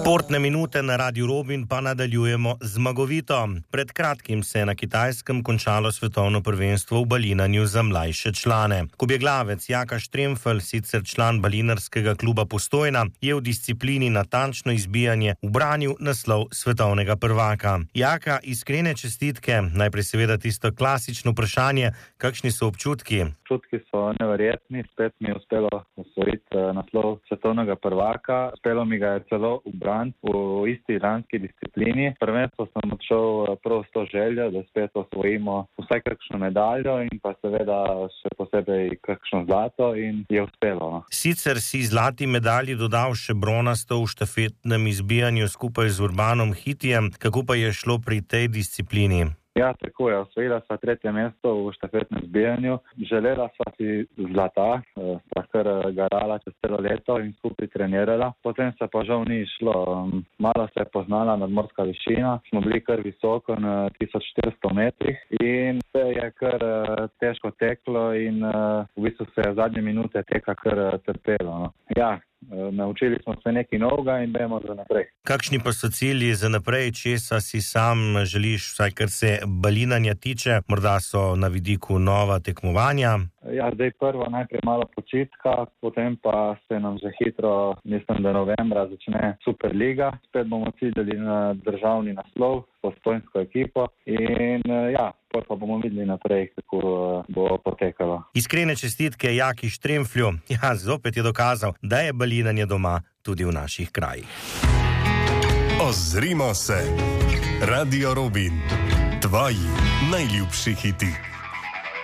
Športne minute na Radiu Robin pa nadaljujemo zmagovito. Pred kratkim se je na Kitajskem končalo svetovno prvenstvo v balinanju za mlajše člane. Kobjeglavec Jaka Štremfelj, sicer član balinarskega kluba Postojna, je v disciplini natančno izbijanje ubranil naslov svetovnega prvaka. Jaka, iskrene čestitke, najprej seveda tisto klasično vprašanje, kakšni so občutki? Občutki so neverjetni, spet mi je uspelo osvojiti naslov svetovnega prvaka. Uspelo mi ga je celo ubraniti v isti lanski disciplini. Prvenstvo sem odšel prav s to željo, da spet osvojimo vsaj kakšno medaljo in pa seveda še posebej kakšno zlato in je uspelo. Sicer si zlati medalji dodal še bronasto v štafetnem izbijanju skupaj z Urbanom Hitijem, kako pa je šlo pri tej disciplini? Ja, tako je. Osvojila sva 3. mesto v štafetnem zbijanju. Želela sva si zlata, sta kar garala čez celo leto in skupaj trenirala. Potem se pa žal ni išlo. Malo se je poznala nadmorska višina, smo bili kar visoko na 1400 metrih in se je kar težko teklo in v bistvu se je zadnje minute teka kar trpelo. Ja. Naučili smo se nekaj novega in gremo za naprej. Kakšni pa so cilji za naprej, česa si sam želiš, vsaj kar se balinanja tiče? Morda so na vidiku nova tekmovanja? Ja, zdaj prvo najprej malo počitka, potem pa se nam že hitro, mislim, da novembra začne Superliga. Spet bomo ciljali na državni naslov, postojnsko ekipo in ja, pa bomo videli naprej, kako bo potekalo. Iskrene čestitke Jaki Štremflju. Ja, zopet je dokazal, da je balinanje doma tudi v naših krajih. Ozrimo se. Radio Robin. Tvoji najljubši hiti.